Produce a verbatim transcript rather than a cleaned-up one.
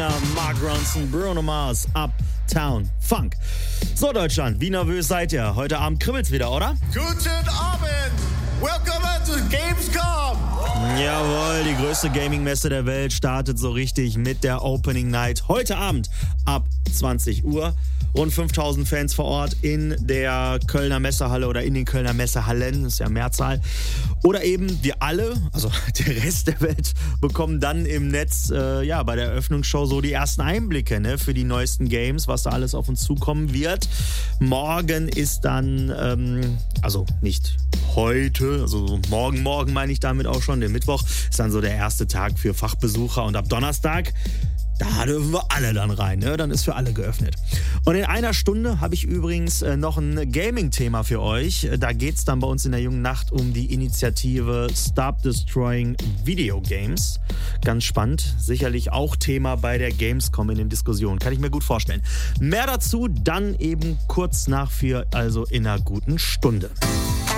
Banger, Mark Ronson, Bruno Mars, Uptown Funk. So Deutschland, wie nervös seid ihr? Heute Abend kribbelt's wieder, oder? Guten Abend! Welcome to Gamescom! Jawohl, die größte Gaming-Messe der Welt startet so richtig mit der Opening Night heute Abend ab zwanzig Uhr. Rund fünftausend Fans vor Ort in der Kölner Messehalle oder in den Kölner Messehallen, das ist ja Mehrzahl. Oder eben wir alle, also der Rest der Welt, bekommen dann im Netz äh, ja bei der Eröffnungsshow so die ersten Einblicke, ne, für die neuesten Games, was da alles auf uns zukommen wird. Morgen ist dann, ähm, also nicht heute, also morgen, morgen meine ich damit auch schon, der Mittwoch ist dann so der erste Tag für Fachbesucher und ab Donnerstag, da dürfen wir alle dann rein, ne? Dann ist für alle geöffnet. Und in einer Stunde habe ich übrigens äh, noch ein Gaming-Thema für euch. Da geht es dann bei uns in der jungen Nacht um die Initiative Stop Destroying Video Games. Ganz spannend. Sicherlich auch Thema bei der Gamescom in den Diskussionen. Kann ich mir gut vorstellen. Mehr dazu dann eben kurz nach vier, also in einer guten Stunde.